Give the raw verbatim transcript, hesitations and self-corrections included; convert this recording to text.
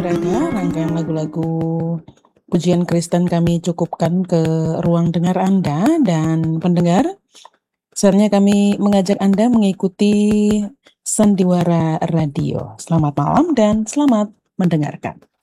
Reda, rangkaian lagu-lagu pujian Kristen kami cukupkan ke ruang dengar Anda dan pendengar. Selanjutnya kami mengajak Anda mengikuti Sandiwara Radio. Selamat malam dan selamat mendengarkan.